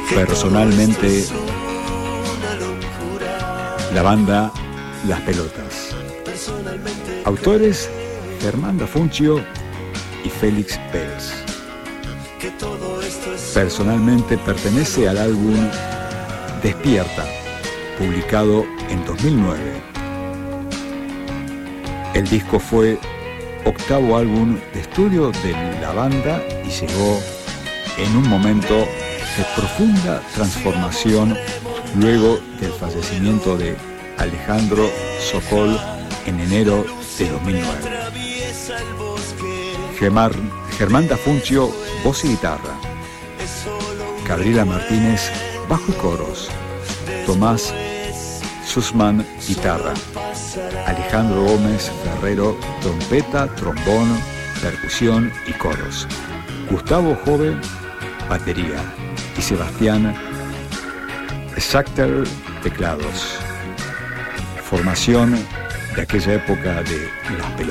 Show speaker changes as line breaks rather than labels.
Personalmente, la banda Las Pelotas. Autores: Germán Dafuncio y Félix Pérez. Personalmente pertenece al álbum Despierta, publicado en 2009. El disco fue octavo álbum de estudio de la banda y llegó en un momento de profunda transformación luego del fallecimiento de Alejandro Sokol en enero de 2009. Germán Dafuncio, voz y guitarra. Gabriela Martínez, bajo y coros. Tomás Sussman, guitarra. Alejandro Gómez Ferrero, trompeta, trombón, percusión y coros. Gustavo Jove, batería. Y Sebastián Sachter, teclados. Formación de aquella época de Las Pelotas.